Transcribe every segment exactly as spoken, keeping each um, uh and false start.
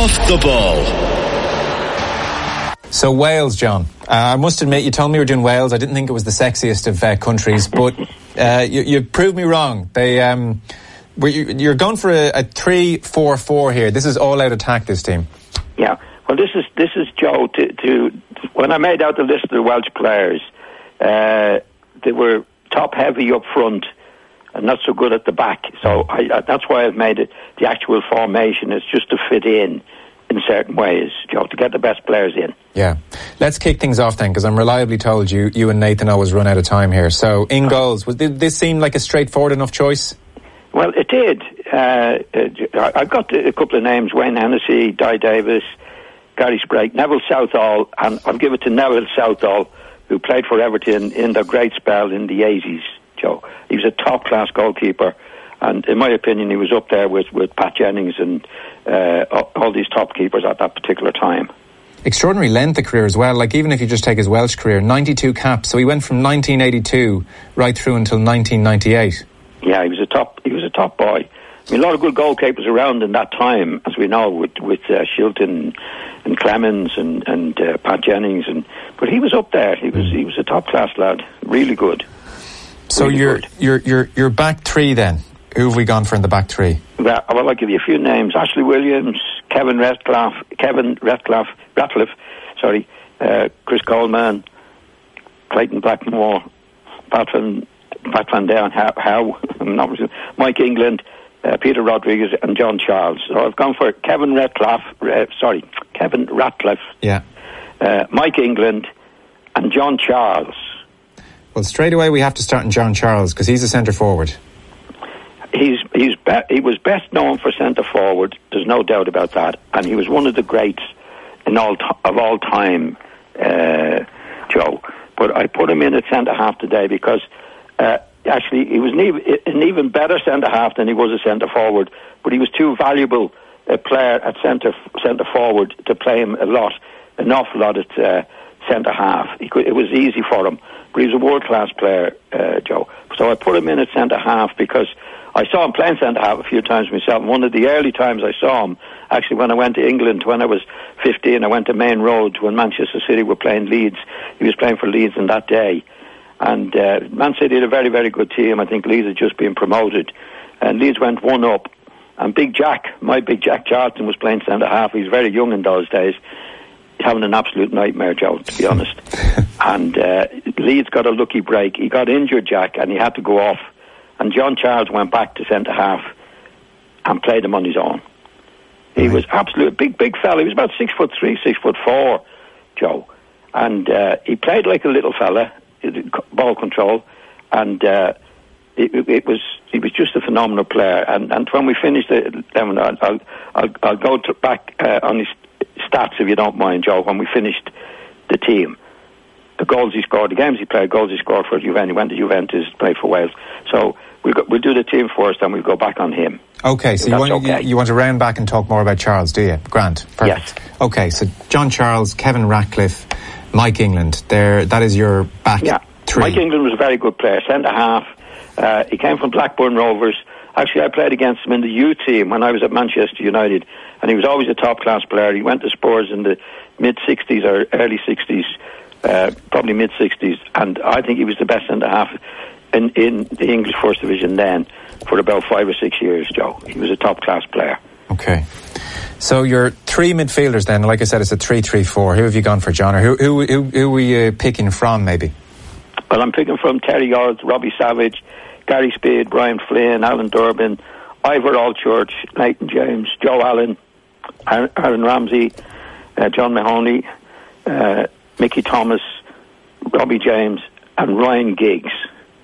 Off the Ball. So Wales, John. Uh, I must admit, you told me you were doing Wales. I didn't think it was the sexiest of uh, countries, but uh, you, you proved me wrong. They, um, were you, you're going for a, a three four four here. This is all-out attack, this team. Yeah. Well, this is this is Joe. To, to when I made out the list of the Welsh players, uh, they were top-heavy up front and not so good at the back. So I, that's why I've made it the actual formation. It's just to fit in in certain ways, Joe, to get the best players in. Yeah. Let's kick things off then, because I'm reliably told you you and Nathan always run out of time here. So, in goals, was, did this seem like a straightforward enough choice? Well, it did. Uh, uh, I've got a couple of names: Wayne Hennessy, Di Davis, Gary Sprague, Neville Southall, and I'll give it to Neville Southall, who played for Everton in the great spell in the eighties, Joe. He was a top-class goalkeeper, and in my opinion, he was up there with, with Pat Jennings and uh, all these top keepers at that particular time. Extraordinary length of career as well. Like, even if you just take his Welsh career, ninety-two caps. So he went from nineteen eighty-two right through until nineteen ninety-eight. Yeah, he was a top. He was a top boy. I mean, a lot of good goalkeepers around in that time, as we know, with with uh, Shilton and Clemens and and uh, Pat Jennings, and but he was up there. He was he was a top class lad. Really good. So really your good. your your your back three then. Who have we gone for in the back three? Well, well, I'll give you a few names: Ashley Williams, Kevin Ratcliffe, Kevin Ratcliffe, Ratcliffe, sorry, uh, Chris Coleman, Clayton Blackmore, Pat Van Pat Van Dalen, How, How not Mike England, uh, Peter Rodriguez, and John Charles. So I've gone for Kevin Ratcliffe. Uh, sorry, Kevin Ratcliffe. Yeah. Uh, Mike England, and John Charles. Well, straight away we have to start in John Charles, because he's a centre forward. He's he's be- he was best known for centre forward. There's no doubt about that, and he was one of the greats in all t- of all time, uh, Joe. But I put him in at centre half today because uh, actually he was an even, an even better centre half than he was a centre forward. But he was too valuable a player at centre centre forward to play him a lot, an awful lot at uh, centre half. He could, it was easy for him, but he was a world class player, uh, Joe. So I put him in at centre half because I saw him playing centre half a few times myself. One of the early times I saw him, actually, when I went to England, when I was fifteen, I went to Main Road when Manchester City were playing Leeds. He was playing for Leeds on that day. And uh, Man City had a very, very good team. I think Leeds had just been promoted. And Leeds went one up. And Big Jack, my Big Jack Charlton, was playing centre half. He was very young in those days. He's having an absolute nightmare, Joe, to be honest. And uh, Leeds got a lucky break. He got injured, Jack, and he had to go off. And John Charles went back to centre half and played him on his own. He right. was absolute big, big fella. He was about six foot three, six foot four, Joe, and uh, he played like a little fella, ball control, and uh, it, it was he was just a phenomenal player. And, and when we finished it, I'll I'll, I'll, I'll go to back uh, on his stats if you don't mind, Joe. When we finished the team, the goals he scored, the games he played, goals he scored for Juventus. He went to Juventus, played for Wales. So we'll, go, we'll do the team first, and we'll go back on him. Okay, so you want, okay. you, you want to round back and talk more about Charles, do you? Grant, perfect. Yes. Okay, so John Charles, Kevin Ratcliffe, Mike England. There, that is your back yeah. three. Mike England was a very good player, centre half. Uh, he came from Blackburn Rovers. Actually, I played against him in the youth team when I was at Manchester United, and he was always a top-class player. He went to Spurs in the mid-sixties or early sixties, uh, probably mid-sixties, and I think he was the best centre half in, in the English First Division then for about five or six years, Joe. He was a top-class player. Okay. So your three midfielders then, like I said, it's a three three four. Who have you gone for, John? Or who, who, who, who were you picking from, maybe? Well, I'm picking from Terry Orth, Robbie Savage, Gary Speed, Brian Flynn, Alan Durbin, Ivor Allchurch, Nathan James, Joe Allen, Aaron Ramsey, uh, John Mahoney, uh, Mickey Thomas, Robbie James, and Ryan Giggs.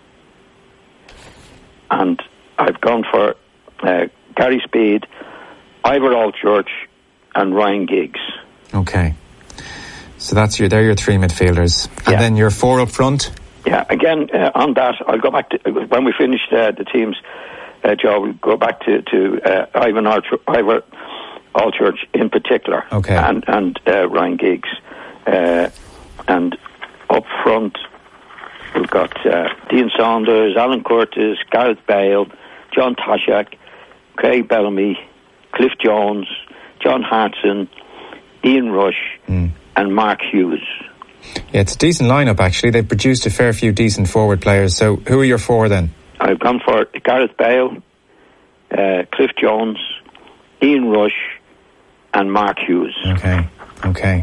And I've gone for uh, Gary Speed, Ivor Allchurch, and Ryan Giggs. Okay. So that's your, they're your three midfielders. And yeah. then your four up front? Yeah, again, uh, on that, I'll go back to, when we finished uh, the teams, uh, Joe, we'll go back to, to uh, Ivan Allchurch, Ivor Allchurch in particular. Okay. And, and uh, Ryan Giggs. Uh, and up front, we've got uh, Dean Saunders, Alan Curtis, Gareth Bale, John Toshak, Craig Bellamy, Cliff Jones, John Hartson, Ian Rush, mm. and Mark Hughes. Yeah, it's a decent lineup, actually. They've produced a fair few decent forward players. So who are your four then? I've gone for Gareth Bale, uh, Cliff Jones, Ian Rush, and Mark Hughes. Okay, okay.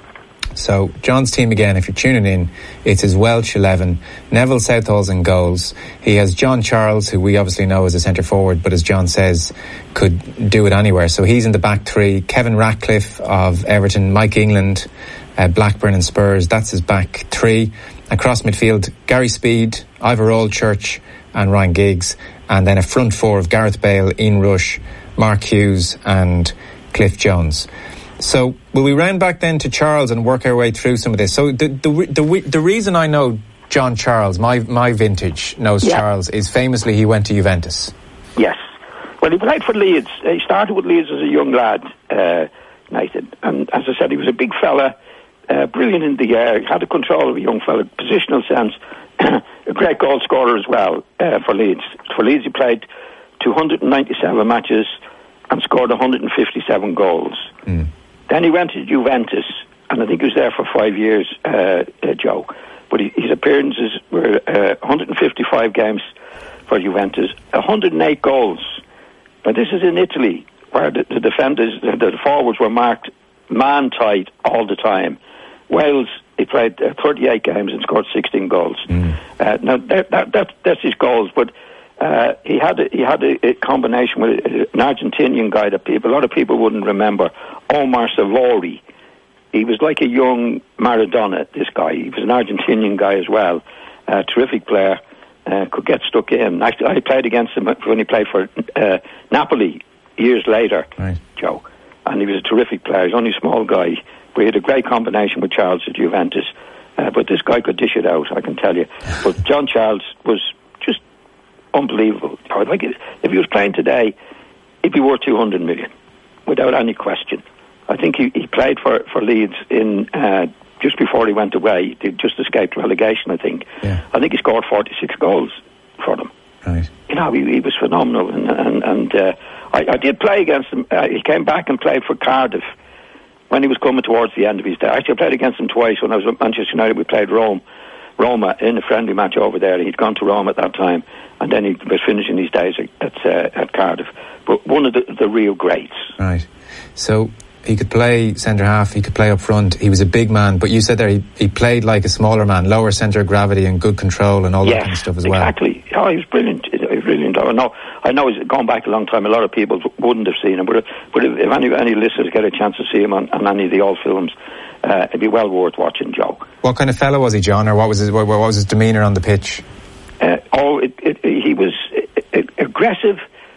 So, John's team again, if you're tuning in, it's his Welsh eleven. Neville Southall's in goals. He has John Charles, who we obviously know as a centre forward, but as John says, could do it anywhere. So he's in the back three. Kevin Ratcliffe of Everton, Mike England, uh, Blackburn and Spurs. That's his back three. Across midfield, Gary Speed, Ivor Allchurch and Ryan Giggs. And then a front four of Gareth Bale, Ian Rush, Mark Hughes and Cliff Jones. So will we round back then to Charles and work our way through some of this? So the the the, the reason I know John Charles, my my vintage knows yeah. Charles, is famously he went to Juventus. Yes. Well, he played for Leeds. He started with Leeds as a young lad, uh, Nathan. And as I said, he was a big fella, uh, brilliant in the air, had the control of a young fella, positional sense, a great goal scorer as well uh, for Leeds. For Leeds, he played two hundred ninety-seven matches and scored one hundred fifty-seven goals. Mm. Then he went to Juventus, and I think he was there for five years, uh, uh, Joe. But he, his appearances were uh, one hundred fifty-five games for Juventus, one hundred eight goals. But this is in Italy, where the, the defenders, the, the forwards were marked man-tight all the time. Wales, he played uh, thirty-eight games and scored sixteen goals. Mm. Uh, now, that, that, that, that's his goals, but Uh, he had a, he had a, a combination with an Argentinian guy that people, a lot of people wouldn't remember, Omar Savori. He was like a young Maradona, this guy. He was an Argentinian guy as well. Uh, terrific player. Uh, could get stuck in. Actually, I played against him when he played for uh, Napoli years later, right. Joe. And he was a terrific player. He's only a small guy. We had a great combination with Charles at Juventus. Uh, but this guy could dish it out, I can tell you. But John Charles was just unbelievable. Like if he was playing today, he'd be worth two hundred million, without any question. I think he, he played for, for Leeds in uh, just before he went away. He just escaped relegation, I think. Yeah. I think he scored forty-six goals for them. Right. You know, he, he was phenomenal. And, and, and uh, I, I did play against him. Uh, he came back and played for Cardiff when he was coming towards the end of his day. Actually, I played against him twice. When I was at Manchester United, we played Rome. Roma in a friendly match over there. He'd gone to Rome at that time, and then he was finishing his days at uh, at Cardiff. But one of the, the real greats. Right. So he could play centre half. He could play up front. He was a big man, but you said there he, he played like a smaller man, lower centre of gravity and good control and all yes, that kind of stuff as well. Exactly. Oh, he was brilliant. He was brilliant. I know. I know. He's gone back a long time. A lot of people wouldn't have seen him, but but if, if any any listeners get a chance to see him on, on any of the old films, Uh, it'd be well worth watching, Joe. What kind of fellow was he, John, or what was his what, what was his demeanour on the pitch? Uh, oh, it, it, it, he was it, it, aggressive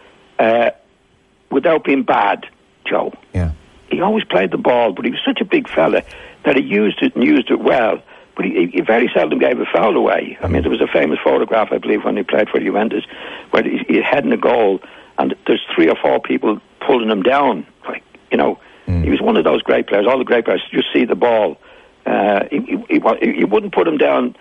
uh, without being bad, Joe. Yeah. He always played the ball, but he was such a big fella that he used it and used it well. But he, he very seldom gave a foul away. I mean, there was a famous photograph, I believe, when he played for Juventus, where he, he had in a goal, and there's three or four people pulling him down, like you know. Mm. He was one of those great players. All the great players just see the ball. Uh, he, he, he, he wouldn't put him down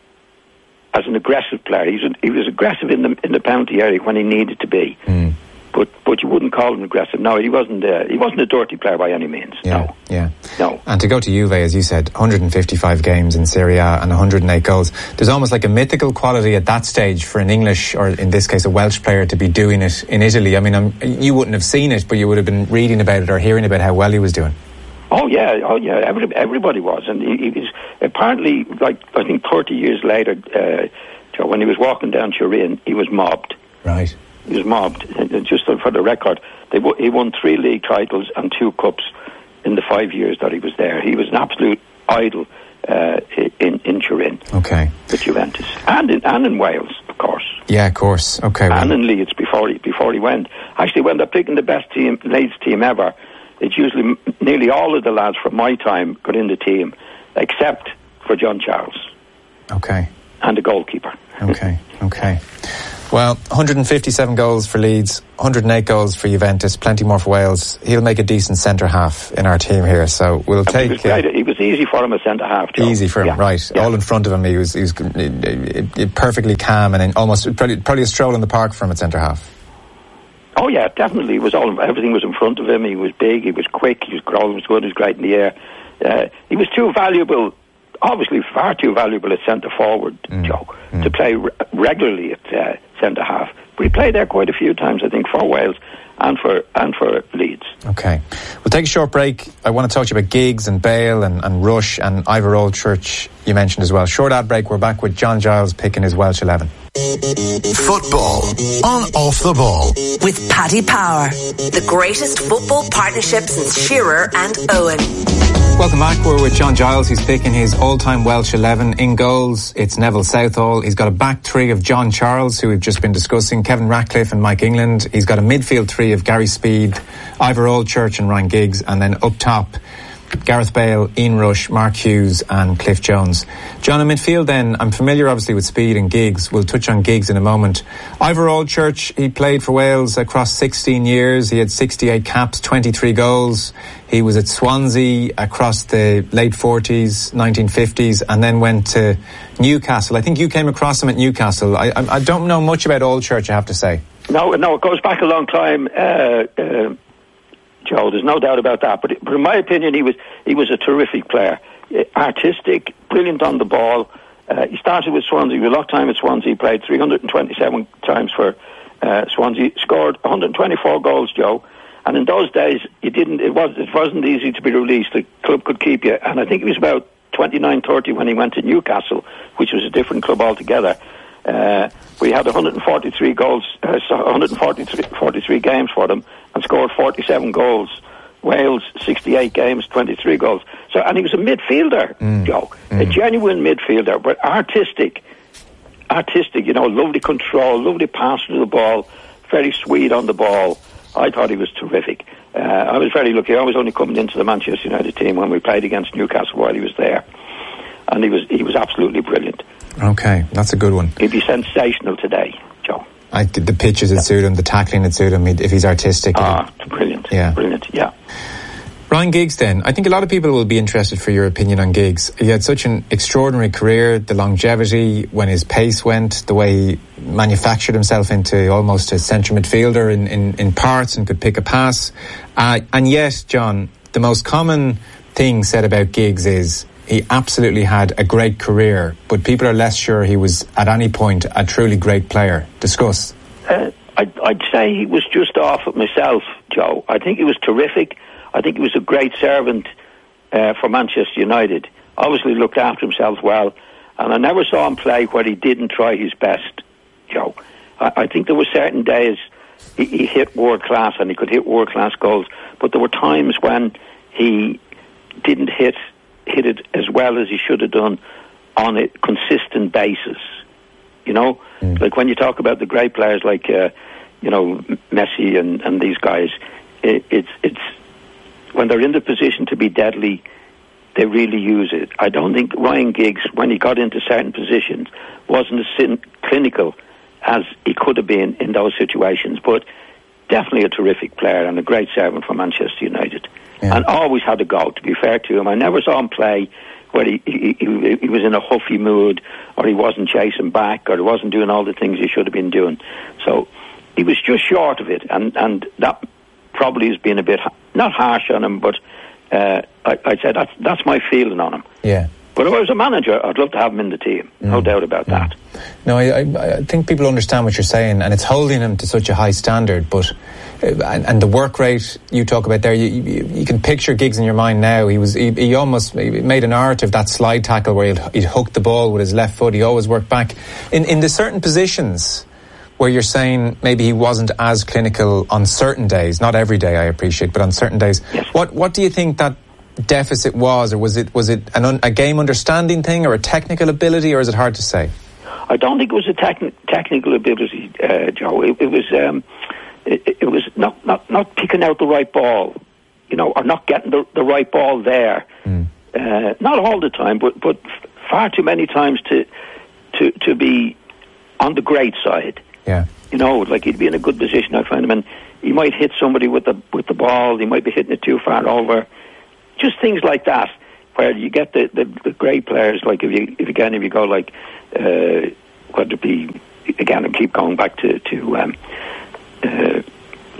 as an aggressive player. He was, he was aggressive in the in the penalty area when he needed to be. Mm. But but you wouldn't call him aggressive. No, he wasn't. Uh, he wasn't a dirty player by any means. Yeah, no, yeah, no. And to go to Juve, as you said, one hundred fifty-five games in Serie A and one hundred eight goals. There's almost like a mythical quality at that stage for an English, or in this case, a Welsh player to be doing it in Italy. I mean, I'm, you wouldn't have seen it, but you would have been reading about it or hearing about how well he was doing. Oh yeah, oh yeah. Every, everybody was, and he, he was apparently, like I think, thirty years later, uh, when he was walking down Turin, he was mobbed. Right. He was mobbed. Just for the record, they, he won three league titles and two cups in the five years that he was there. He was an absolute idol uh, in in Turin. Okay. With Juventus and in and in Wales, of course. Yeah, of course. Okay. And well. in Leeds before he before he went. Actually, when they're picking the best team, Leeds team ever, it's usually nearly all of the lads from my time got in the team, except for John Charles. Okay. And the goalkeeper. Okay. Okay. Well, one hundred fifty-seven goals for Leeds, one hundred eight goals for Juventus, plenty more for Wales. He'll make a decent centre half in our team here, so we'll take. It was, great. Uh, it was easy for him as centre half. Joe. Easy for him, yeah. right? Yeah. All in front of him, he was he was uh, perfectly calm and almost probably, probably a stroll in the park for him at centre half. Oh yeah, definitely. It was all everything was in front of him. He was big. He was quick. He was grown. He was good. He was great in the air. Uh, he was too valuable. Obviously, far too valuable at centre forward, mm. Joe, mm. to play re- regularly at uh, centre half. But he played there quite a few times, I think, for Wales and for and for Leeds. Okay, we'll take a short break. I want to talk to you about Giggs and Bale and, and Rush and Ivor Oldchurch. You mentioned as well. Short ad break. We're back with John Giles picking his Welsh eleven. Football on Off the Ball with Paddy Power, the greatest football partnership since Shearer and Owen. Welcome back. We're with John Giles. He's picking his all-time Welsh eleven. In goals, it's Neville Southall. He's got a back three of John Charles, who we've just been discussing, Kevin Ratcliffe and Mike England. He's got a midfield three of Gary Speed, Ivor Oldchurch and Ryan Giggs, and then up top, Gareth Bale, Ian Rush, Mark Hughes and Cliff Jones. John, in midfield then, I'm familiar obviously with Speed and Giggs. We'll touch on Giggs in a moment. Ivor Oldchurch, he played for Wales across sixteen years. He had sixty-eight caps, twenty-three goals. He was at Swansea across the late forties, nineteen fifties, and then went to Newcastle. I think you came across him at Newcastle. I, I, I don't know much about Oldchurch, I have to say. No, no, it goes back a long time, uh, uh, Joe. There's no doubt about that. But, but in my opinion, he was he was a terrific player, uh, artistic, brilliant on the ball. Uh, he started with Swansea. He was a lot of time at Swansea. He played three hundred twenty-seven times for uh, Swansea. Scored one hundred twenty-four goals, Joe. And in those days, it didn't. It was. It wasn't easy to be released. The club could keep you. And I think it was about twenty-nine, thirty when he went to Newcastle, which was a different club altogether. Uh, we had one hundred forty-three goals, uh, one hundred forty-three, forty-three games for them, and scored forty-seven goals. Wales, sixty-eight games, twenty-three goals. So, and he was a midfielder, mm. Joe, mm. a genuine midfielder, but artistic, artistic. You know, lovely control, lovely pass to the ball, very sweet on the ball. I thought he was terrific. Uh, I was very lucky. I was only coming into the Manchester United team when we played against Newcastle while he was there, and he was he was absolutely brilliant. Okay, that's a good one. He'd be sensational today, Joe. I, the pitches that yeah. suit him, the tackling that suit him, if he's artistic. Ah, brilliant. Yeah. Brilliant, yeah. Ryan Giggs then. I think a lot of people will be interested for your opinion on Giggs. He had such an extraordinary career, the longevity, when his pace went, the way he manufactured himself into almost a central midfielder in, in, in parts and could pick a pass. Uh, and yet, John, the most common thing said about Giggs is he absolutely had a great career, but people are less sure he was at any point a truly great player. Discuss. Uh, I'd, I'd say he was just off it myself, Joe. I think he was terrific. I think he was a great servant uh, for Manchester United. Obviously looked after himself well, and I never saw him play where he didn't try his best, Joe. I, I think there were certain days he, he hit world class and he could hit world class goals, but there were times when he didn't hit hit it as well as he should have done on a consistent basis. You know, mm. like when you talk about the great players like uh, you know Messi and, and these guys, it, it's it's when they're in the position to be deadly, they really use it. I don't think Ryan Giggs, when he got into certain positions, wasn't as sin- clinical as he could have been in those situations, but definitely a terrific player and a great servant for Manchester United. Yeah. And always had a go, to be fair to him. I never saw him play where he, he, he, he was in a huffy mood, or he wasn't chasing back, or he wasn't doing all the things he should have been doing. So he was just short of it, and, and that probably has been a bit, not harsh on him, but uh, I, I'd say that's, that's my feeling on him. Yeah. But if I was a manager, I'd love to have him in the team. No mm. doubt about mm. that. No, I, I think people understand what you're saying, and it's holding him to such a high standard. But uh, and, and the work rate you talk about there, you, you, you can picture Giggs in your mind now. He was he, he almost he made an art of that slide tackle where he'd, he'd hook the ball with his left foot. He always worked back in in the certain positions where you're saying maybe he wasn't as clinical on certain days. Not every day, I appreciate, but on certain days. Yes. What what do you think that deficit was, or was it was it an un, a game understanding thing, or a technical ability, or is it hard to say? I don't think it was a techni- technical ability, uh, Joe. It, it was um, it, it was not, not, not picking out the right ball, you know, or not getting the, the right ball there. Mm. Uh, not all the time, but but far too many times to to to be on the great side. Yeah, you know, like he'd be in a good position. I find him, and he might hit somebody with the with the ball. He might be hitting it too far over. Just things like that, where you get the, the, the great players. Like if you, if again, if you go like, uh, whether it be again, and keep going back to to um, uh,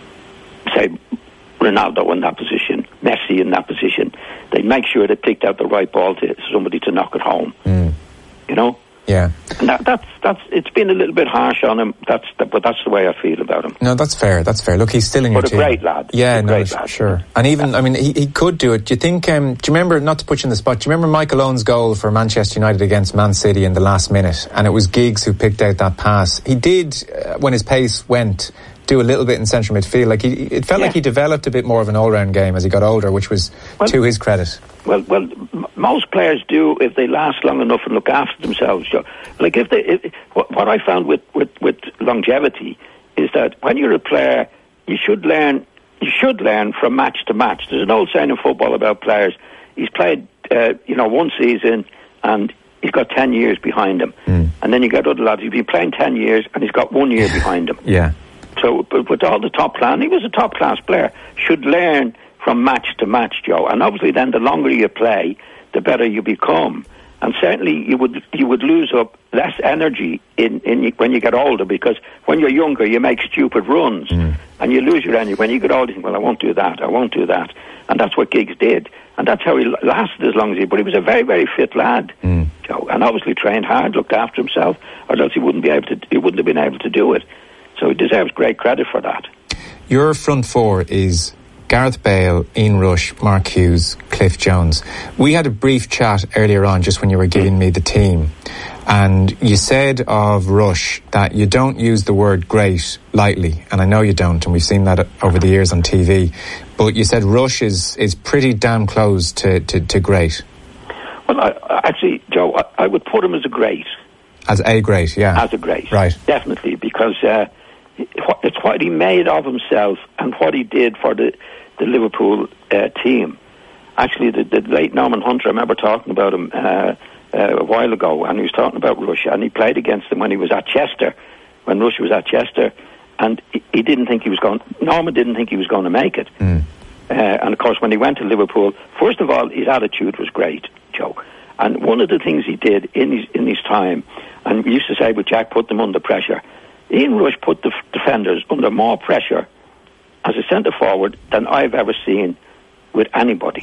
okay, Ronaldo in that position, Messi in that position. They make sure they picked out the right ball to somebody to knock it home. Mm. You know? Yeah. And that, that's that's it's been a little bit harsh on him. That's the, but that's the way I feel about him. No, that's fair. That's fair. Look, he's still in your but team. But a great lad. Yeah, a no, great lad. Sure. And even, I mean, he, he could do it. Do you think? Um, do you remember? Not to put you in the spot. Do you remember Michael Owen's goal for Manchester United against Man City in the last minute? And it was Giggs who picked out that pass. He did, uh, when his pace went, do a little bit in central midfield. Like he, it felt yeah. like he developed a bit more of an all-round game as he got older, which was well, to his credit. Well, well, m- most players do if they last long enough and look after themselves. Like if they, if, what, what I found with, with, with longevity is that when you're a player, you should learn. You should learn from match to match. There's an old saying in football about players. He's played, uh, you know, one season and he's got ten years behind him, mm. and then you get other lads. He's been playing ten years and he's got one year behind him. Yeah. So, but with all the top class, he was a top class player. Should learn from match to match, Joe. And obviously, then the longer you play, the better you become. And certainly, you would you would lose up less energy in, in when you get older, because when you're younger, you make stupid runs mm. and you lose your energy. When you get older, you think, well, I won't do that, I won't do that, and that's what Giggs did, and that's how he lasted as long as he. But he was a very, very fit lad, mm. Joe, and obviously trained hard, looked after himself, or else he wouldn't be able to. He wouldn't have been able to do it. So he deserves great credit for that. Your front four is Gareth Bale, Ian Rush, Mark Hughes, Cliff Jones. We had a brief chat earlier on just when you were giving me the team, and you said of Rush that you don't use the word great lightly, and I know you don't, and we've seen that over the years on T V, but you said Rush is, is pretty damn close to, to, to great. Well, I, actually, Joe, I, I would put him as a great. As a great, yeah. As a great. Right. Definitely, because uh, it's what he made of himself and what he did for the, the Liverpool uh, team. Actually, the, the late Norman Hunter, I remember talking about him uh, uh, a while ago, and he was talking about Rush, and he played against him when he was at Chester, when Rush was at Chester, and he, he didn't think he was going, Norman didn't think he was going to make it. Mm. Uh, and of course, when he went to Liverpool, first of all, his attitude was great, Joe. And one of the things he did in his, in his time, and we used to say with Jack, put them under pressure. Ian Rush put the f- defenders under more pressure as a centre forward than I've ever seen with anybody.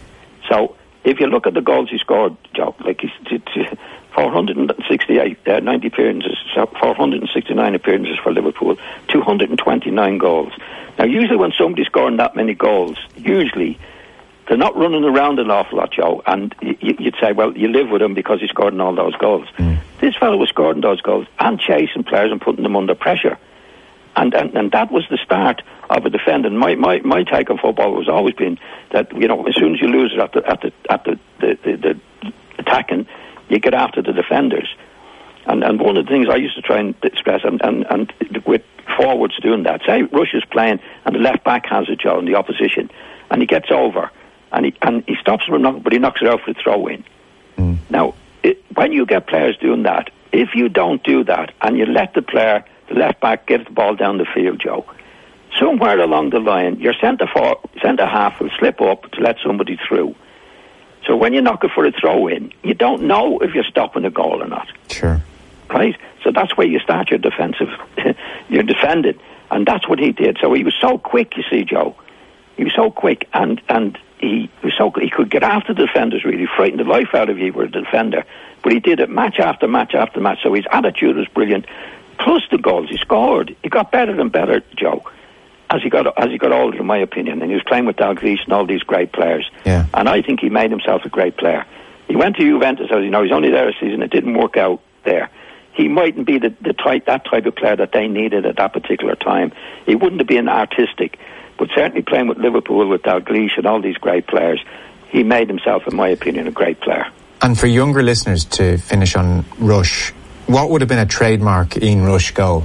So if you look at the goals he scored, Joe, like he's four hundred sixty-eight, uh, ninety appearances, four hundred sixty-nine appearances for Liverpool, two hundred twenty-nine goals. Now, usually when somebody's scoring that many goals, usually they're not running around an awful lot, Joe, and y- you'd say, well, you live with him because he scored in all those goals. Mm. This fellow was scoring those goals and chasing players and putting them under pressure. And and, and that was the start of a defending. My, my my take on football has always been that, you know, as soon as you lose it at the, at the, at the, the, the, the attacking, you get after the defenders. And and one of the things I used to try and stress, and, and, and with forwards doing that, say Rush is playing and the left back has it, Joe, in the opposition, and he gets over, and he and he stops him, but he knocks it out for a throw-in. Mm. Now, it, when you get players doing that, if you don't do that, and you let the player, the left back, get the ball down the field, Joe, somewhere along the line, your centre for, centre half will slip up to let somebody through. So when you knock it for a throw-in, you don't know if you're stopping a goal or not. Sure. Right? So that's where you start your defensive, you're defending. And that's what he did. So he was so quick, you see, Joe. He was so quick, and, and he was so he could get after the defenders, really frighten the life out of you if you were a defender. But he did it match after match after match. So his attitude was brilliant. Plus the goals he scored. He got better and better, Joe, as he got as he got older, in my opinion. And he was playing with Dalglish and all these great players. Yeah. And I think he made himself a great player. He went to Juventus, as you know, he's only there a season. It didn't work out there. He mightn't be the, the type, that type of player that they needed at that particular time. He wouldn't have been artistic. But certainly playing with Liverpool, with Dalglish and all these great players, he made himself, in my opinion, a great player. And for younger listeners, to finish on Rush, what would have been a trademark Ian Rush goal?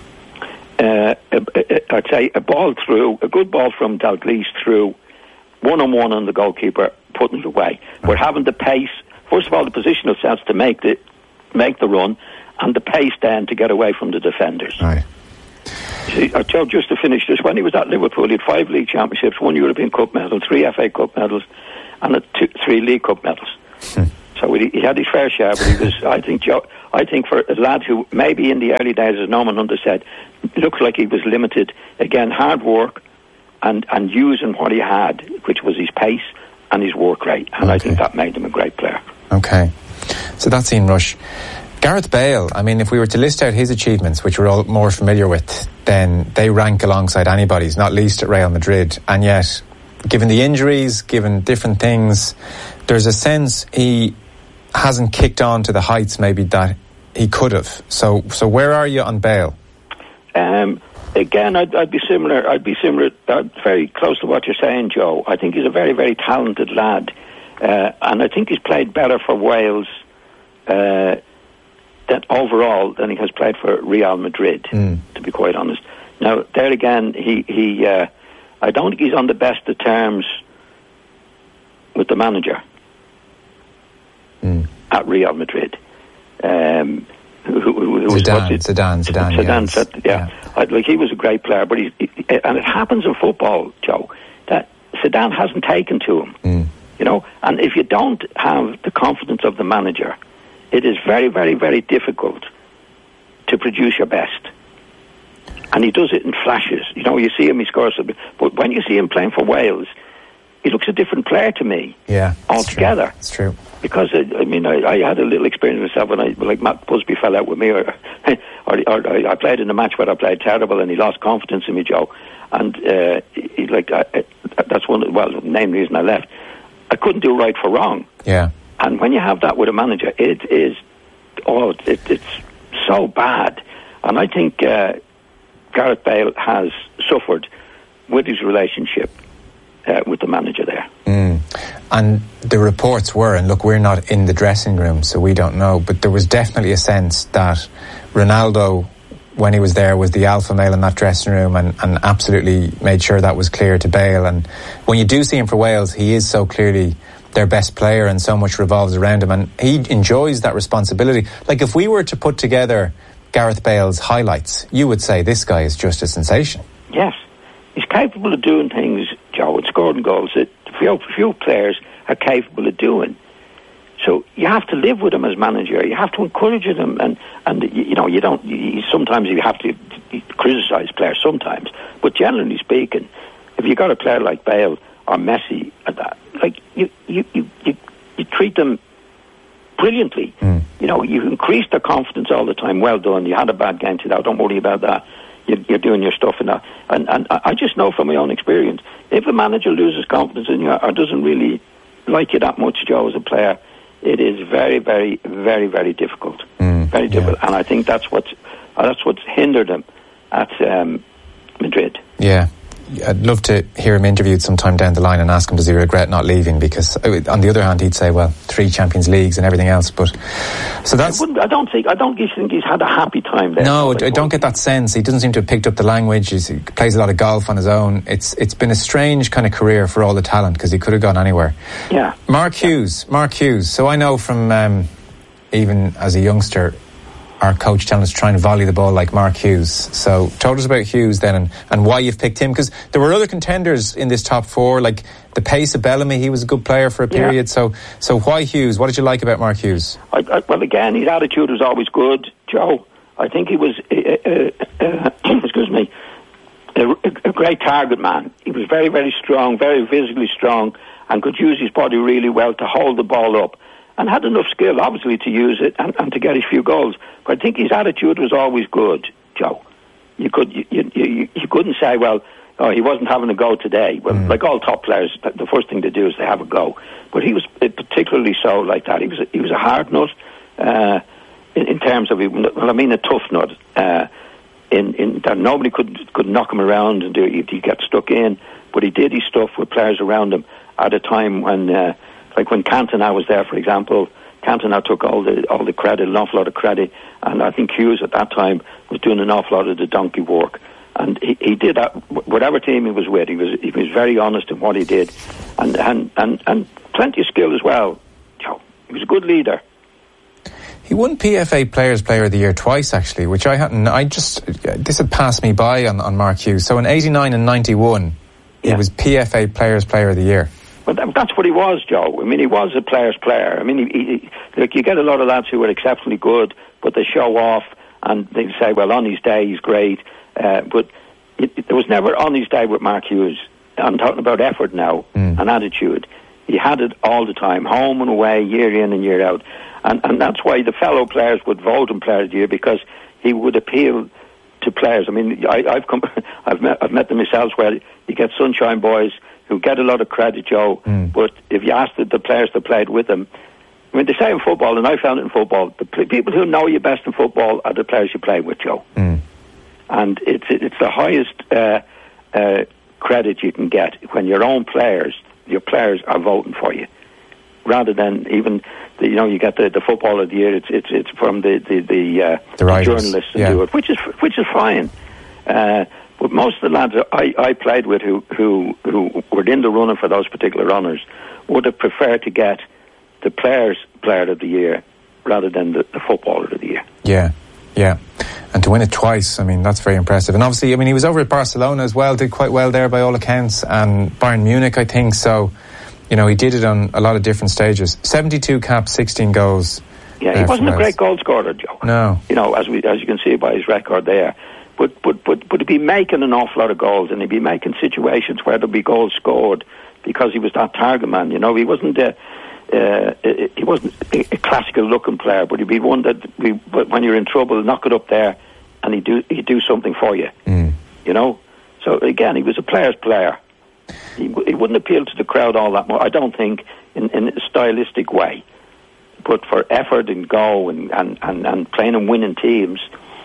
Uh, I'd say a ball through, a good ball from Dalglish through, one-on-one on the goalkeeper, putting it away. Okay. We're having the pace, first of all, the positional sense to make the, make the run, and the pace then to get away from the defenders. Right. See, Joe, just to finish this, when he was at Liverpool, he had five league championships, one European Cup medal, three F A Cup medals, and a two, three League Cup medals. Hmm. So he, he had his fair share, but he was, I think, Joe, I think for a lad who maybe in the early days, as Norman Hunter said, looked like he was limited. Again, hard work and, and using what he had, which was his pace and his work rate. And okay. I think that made him a great player. Okay. So that's Ian Rush. Gareth Bale, I mean, if we were to list out his achievements, which we're all more familiar with, then they rank alongside anybody's, not least at Real Madrid. And yet, given the injuries, given different things, there's a sense he hasn't kicked on to the heights maybe that he could have. So so where are you on Bale? Um, again, I'd, I'd be similar. I'd be similar, uh, very close to what you're saying, Joe. I think he's a very, very talented lad. Uh, and I think he's played better for Wales uh that overall than he has played for Real Madrid, mm. to be quite honest. Now, there again, he, he uh, I don't think he's on the best of terms with the manager mm. at Real Madrid. Um, who, who, who Zidane, was, Zidane, Zidane, Zidane, yeah. said, yeah. yeah. I, like, he was a great player, but he, he, and it happens in football, Joe, that Zidane hasn't taken to him. Mm. You know, and if you don't have the confidence of the manager, it is very, very, very difficult to produce your best. And he does it in flashes. You know, you see him, he scores a bit. But when you see him playing for Wales, he looks a different player to me. Yeah, altogether. It's true. Because, uh, I mean, I, I had a little experience myself when I, like Matt Busby fell out with me, or, or, or I played in a match where I played terrible and he lost confidence in me, Joe. And uh, he, like I, that's one, well, the main reason I left. I couldn't do right for wrong. Yeah. And when you have that with a manager, it is, oh, it, it's so bad. And I think uh, Gareth Bale has suffered with his relationship uh, with the manager there. Mm. And the reports were, and look, we're not in the dressing room, so we don't know, but there was definitely a sense that Ronaldo, when he was there, was the alpha male in that dressing room, and, and absolutely made sure that was clear to Bale. And when you do see him for Wales, he is so clearly their best player, and so much revolves around him, and he enjoys that responsibility. Like, if we were to put together Gareth Bale's highlights, you would say this guy is just a sensation. Yes, he's capable of doing things, Joe, and scoring goals that few, few players are capable of doing. So you have to live with him as manager. You have to encourage him, and and you know you don't. You, sometimes you have to criticise players sometimes, but generally speaking, if you got a player like Bale or Messi, like you, you, you, you, you treat them brilliantly. Mm. You know, you increase their confidence all the time. Well done. You had a bad game today. Don't worry about that. You're, you're doing your stuff in that. And and I just know from my own experience, if a manager loses confidence in you or doesn't really like you that much, Joe, as a player, it is very, very, very, very difficult. Mm, very difficult. Yeah. And I think that's what's that's what's hindered him at um, Madrid. Yeah. I'd love to hear him interviewed sometime down the line and ask him, does he regret not leaving? Because on the other hand, he'd say, well, three Champions Leagues and everything else. But so that's. I, I don't think. I don't think he's had a happy time there. No, I don't get that sense. He doesn't seem to have picked up the language. He's, he plays a lot of golf on his own. It's it's been a strange kind of career for all the talent, because he could have gone anywhere. Yeah. Mark Hughes. Mark Hughes. So I know from um, even as a youngster, our coach telling us to try and volley the ball like Mark Hughes. So talk to us about Hughes then, and, and why you've picked him, because there were other contenders in this top four, like the pace of Bellamy. He was a good player for a period. Yeah. So so why Hughes? What did you like about Mark Hughes? I, I, well, again, his attitude was always good, Joe. I think he was, uh, uh, uh, excuse me, a, a great target man. He was very, very strong, very physically strong, and could use his body really well to hold the ball up. And had enough skill, obviously, to use it and, and to get a few goals. But I think his attitude was always good, Joe. You could you you, you, you couldn't say, well, oh, he wasn't having a go today. Well, mm. like all top players, the first thing they do is they have a go. But he was particularly so like that. He was a, he was a hard nut uh, in, in terms of, well, I mean a tough nut. Uh, in in that nobody could could knock him around and do it. He'd get stuck in. But he did his stuff with players around him at a time when. Uh, Like when Cantona was there, for example, Cantona took all the all the credit, an awful lot of credit, and I think Hughes at that time was doing an awful lot of the donkey work. And he, he did that, whatever team he was with, he was he was very honest in what he did, and and, and, and plenty of skill as well. Joe, he was a good leader. He won P F A Players Player of the Year twice, actually, which I hadn't. I just this had passed me by on, on Mark Hughes. So in eighty-nine and ninety-one, yeah. He was P F A Players Player of the Year. But that's what he was, Joe. I mean, he was a player's player. I mean, he, he, like you get a lot of lads who are exceptionally good, but they show off and they say, well, on his day he's great. Uh, but it, it, there was never on his day with Mark Hughes. I'm talking about effort now mm. and attitude. He had it all the time, home and away, year in and year out. And, and that's why the fellow players would vote him Player of the Year, because he would appeal to players. I mean, I, I've come, I've met, I've met them myself, where you get sunshine boys who get a lot of credit, Joe. Mm. But if you ask the, the players that played with them, I mean, they say in football, and I found it in football, the p- people who know you best in football are the players you play with, Joe. Mm. And it's it's the highest uh, uh, credit you can get when your own players, your players are voting for you, rather than even the, you know, you get the, the footballer of the year. It's it's it's from the the the, uh, the, the journalists who yeah. do it, which is which is fine. Uh, but most of the lads I, I played with who who who were in the running for those particular honours would have preferred to get the players Player of the Year rather than the, the footballer of the year. Yeah, yeah. And to win it twice, I mean, that's very impressive. And obviously, I mean, he was over at Barcelona as well, did quite well there by all accounts, and Bayern Munich, I think. So, you know, he did it on a lot of different stages. seventy-two caps, sixteen goals. Yeah, he uh, wasn't a great goal scorer, Joe. No. You know, as we as you can see by his record there. But but but but he'd be making an awful lot of goals, and he'd be making situations where there'd be goals scored because he was that target man. You know, he wasn't a, uh, he wasn't a, a classical looking player, but he'd be one that we, when you're in trouble, knock it up there, and he'd do he'd do something for you. Mm. You know. So again, he was a player's player. He, he wouldn't appeal to the crowd all that much, I don't think, in, in a stylistic way. But for effort and go and, and, and, and playing and winning teams,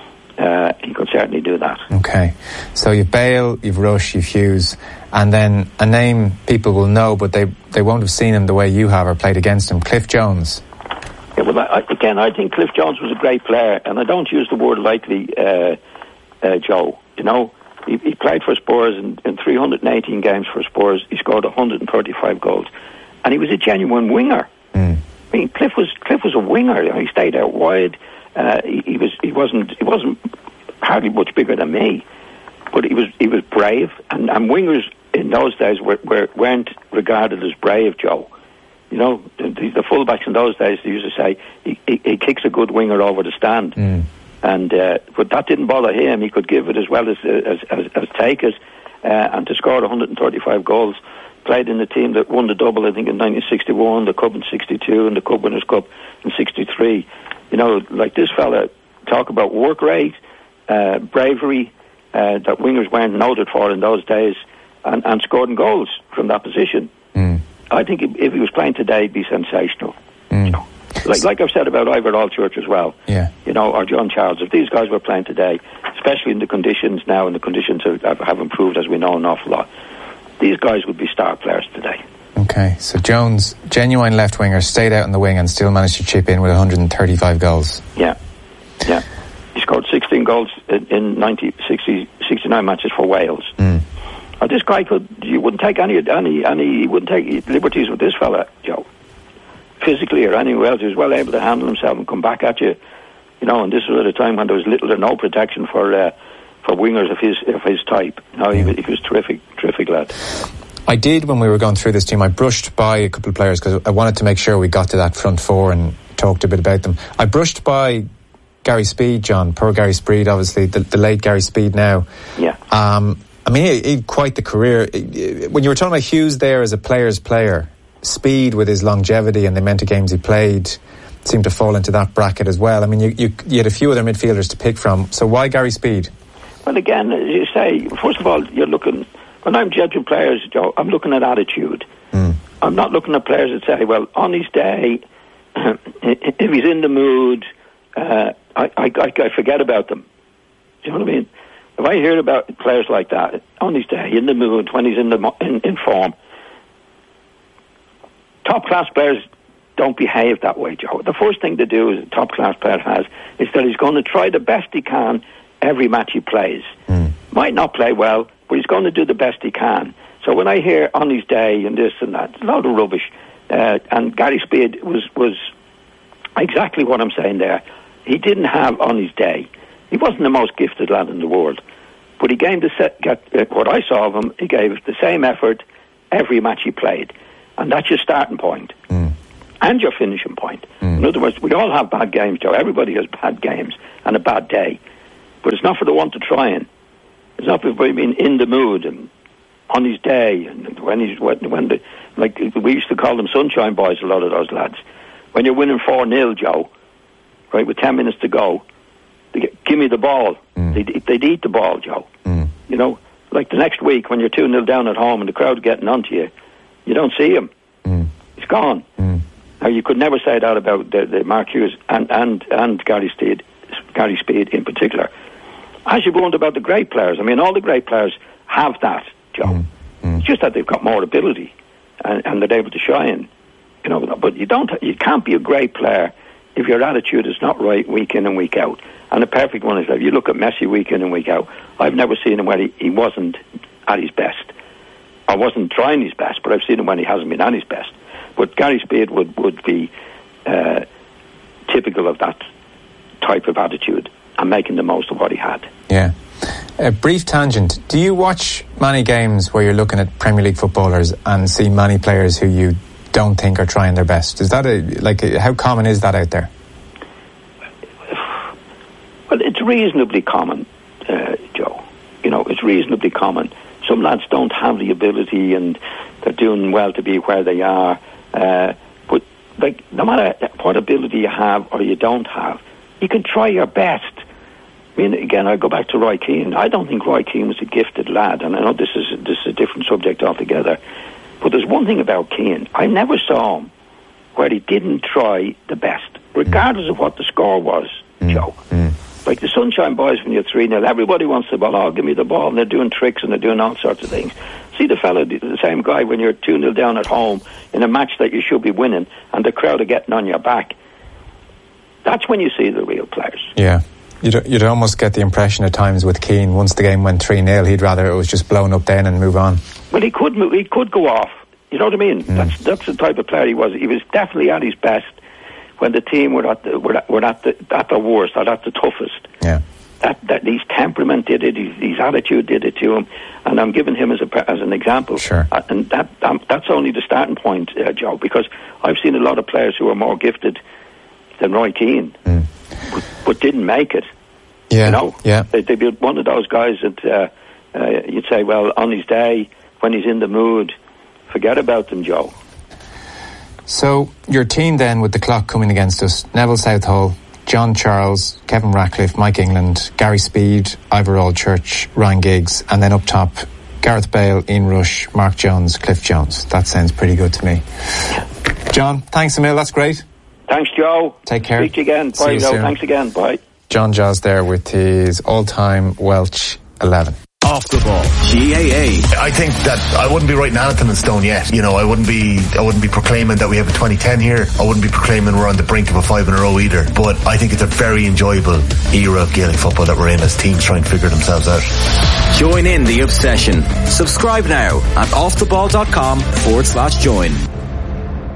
uh, he could certainly do that. Okay. So you've Bale, you've Rush, you've Hughes, and then a name people will know, but they, they won't have seen him the way you have or played against him, Cliff Jones. Yeah, well, I, again, I think Cliff Jones was a great player, and I don't use the word lightly, uh, uh, Joe. You know, he, he played for Spurs in, in three hundred eighteen games for Spurs. He scored one hundred thirty-five goals, and he was a genuine winger. Mm. I mean, Cliff was Cliff was a winger. You know, he stayed out wide. Uh, he, he was he wasn't he wasn't hardly much bigger than me, but he was he was brave. And, and wingers in those days were, were weren't regarded as brave, Joe. You know, the, the fullbacks in those days, they used to say he, he, he kicks a good winger over the stand, mm. and uh, but that didn't bother him. He could give it as well as as as, as take it, uh, and to score one hundred thirty-five goals. Played in the team that won the double, I think, in nineteen sixty-one, the Cup in sixty-two, and the Cup Winners' Cup in sixty-three. You know, like this fella, talk about work rate, uh, bravery, uh, that wingers weren't noted for in those days, and, and scoring goals from that position. Mm. I think if, if he was playing today, he'd be sensational. Mm. You know? Like like I've said about Ivor Allchurch as well, yeah. You know, or John Charles. If these guys were playing today, especially in the conditions now, and the conditions have, have improved, as we know, an awful lot, these guys would be star players today. Okay, so Jones, genuine left winger, stayed out in the wing and still managed to chip in with one hundred thirty-five goals. Yeah, yeah. He scored sixteen goals in, in ninety, sixty, sixty-nine matches for Wales. Mm. Now, this guy could, you wouldn't take any, any, any, he wouldn't take liberties with this fella, Joe. Physically or anywhere else, he was well able to handle himself and come back at you. You know, and this was at a time when there was little or no protection for uh, for wingers of his of his type. No, he, he was terrific, terrific lad. I did, when we were going through this team, I brushed by a couple of players because I wanted to make sure we got to that front four and talked a bit about them. I brushed by Gary Speed, John, poor Gary Speed, obviously, the, the late Gary Speed now. Yeah. Um, I mean, he, he had quite the career. When you were talking about Hughes there as a player's player, Speed, with his longevity and the amount of games he played, seemed to fall into that bracket as well. I mean, you, you, you had a few other midfielders to pick from. So why Gary Speed? Well, again, as you say, first of all, you're looking, when I'm judging players, Joe, I'm looking at attitude. Mm. I'm not looking at players that say, well, on his day, if he's in the mood, uh, I, I, I forget about them. Do you know what I mean? If I hear about players like that, on his day, in the mood, when he's in, the, in, in form, top-class players don't behave that way, Joe. The first thing to do is a top-class player has is that he's going to try the best he can every match he plays. Mm. Might not play well, but he's going to do the best he can. So when I hear on his day and this and that, it's a lot of rubbish. Uh, and Gary Speed was, was exactly what I'm saying there. He didn't have on his day. He wasn't the most gifted lad in the world. But he gave the set, got, uh, what I saw of him, he gave the same effort every match he played. And that's your starting point. Mm. And your finishing point. Mm. In other words, we all have bad games, Joe. Everybody has bad games and a bad day. But it's not for the one to try and. It's not for being in the mood and on his day, and when he's when, when the like we used to call them sunshine boys, a lot of those lads. When you're winning four nil, Joe, right, with ten minutes to go, they get, give me the ball. Mm. They'd, they'd eat the ball, Joe. Mm. You know, like the next week when you're two nil down at home and the crowd's getting onto you, you don't see him. Mm. He's gone. Mm. Now, you could never say that about the, the Mark Hughes and, and, and Gary Speed, Gary Speed in particular. As you wonder about the great players, I mean, all the great players have that, Joe. Mm. Mm. It's just that they've got more ability and, and they're able to shine. You know, but you don't, you can't be a great player if your attitude is not right week in and week out. And the perfect one is that if you look at Messi week in and week out, I've never seen him where he, he wasn't at his best. I wasn't trying his best, but I've seen him when he hasn't been at his best. But Gary Speed would, would be uh, typical of that type of attitude and making the most of what he had. Yeah. A brief tangent. Do you watch many games where you're looking at Premier League footballers and see many players who you don't think are trying their best? Is that a, like, how common is that out there? Well, it's reasonably common, uh, Joe. You know, it's reasonably common. Some lads don't have the ability and they're doing well to be where they are. Uh, but, like, no matter what ability you have or you don't have, you can try your best. I mean, again, I go back to Roy Keane. I don't think Roy Keane was a gifted lad, and I know this is, this is a different subject altogether. But there's one thing about Keane. I never saw him where he didn't try the best, regardless mm. of what the score was, mm. Joe. Mm. Like the Sunshine Boys when you're three nil, everybody wants the ball, oh, give me the ball, and they're doing tricks and they're doing all sorts of things. See the fella, the same guy, when you're two nil down at home in a match that you should be winning and the crowd are getting on your back. That's when you see the real players. Yeah. You'd, you'd almost get the impression at times with Keane, once the game went three nil, he'd rather it was just blown up then and move on. Well, he could move, he could go off. You know what I mean? Mm. That's that's the type of player he was. He was definitely at his best when the team were at the, were at, were at the at the worst, or at the toughest. Yeah. That that his temperament did it, his, his attitude did it to him, and I'm giving him as a as an example. Sure. Uh, and that um, that's only the starting point, uh, Joe, because I've seen a lot of players who are more gifted than Roy Keane, mm. but, but didn't make it. Yeah. You know, yeah. They, they'd be one of those guys that uh, uh, you'd say, well, on his day, when he's in the mood, forget about them, Joe. So, your team then, with the clock coming against us, Neville Southall, John Charles, Kevin Ratcliffe, Mike England, Gary Speed, Ivor Allchurch, Ryan Giggs, and then up top, Gareth Bale, Ian Rush, Mark Jones, Cliff Jones. That sounds pretty good to me. John, thanks a mil, that's great. Thanks, Joe. Take care. Speak to you again. Bye, Joe. Soon. Thanks again. Bye. John Jaws there with his all-time Welsh eleven. Off the ball. G A A. I think that I wouldn't be writing anything in stone yet. You know, I wouldn't be I wouldn't be proclaiming that we have a twenty ten here. I wouldn't be proclaiming we're on the brink of a five in a row either. But I think it's a very enjoyable era of Gaelic football that we're in as teams trying to figure themselves out. Join in the obsession. Subscribe now at offtheball.com forward slash join.